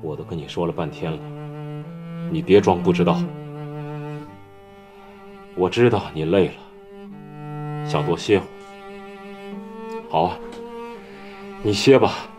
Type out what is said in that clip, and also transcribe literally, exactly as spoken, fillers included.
我都跟你说了半天了，你别装不知道。我知道你累了，想多歇会儿。好啊，你歇吧。